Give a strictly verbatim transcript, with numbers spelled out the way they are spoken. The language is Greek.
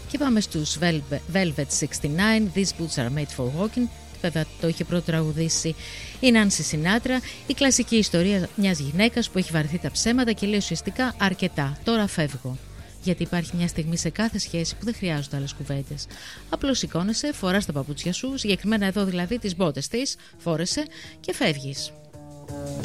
Και πάμε στους Velvet εξήντα εννιά, These Boots Are Made For Walking. Βέβαια το είχε πρώτο τραγουδήσει η Νάνση Σινάτρα. Η κλασική ιστορία μιας γυναίκας που έχει βαρεθεί τα ψέματα και λέει ουσιαστικά αρκετά, τώρα φεύγω. Γιατί υπάρχει μια στιγμή σε κάθε σχέση που δεν χρειάζονται άλλες κουβέντες. Απλώς σηκώνεσαι, φοράς τα παπούτσια σου, συγκεκριμένα εδώ δηλαδή τις μπότες της, φόρεσε και φεύγεις.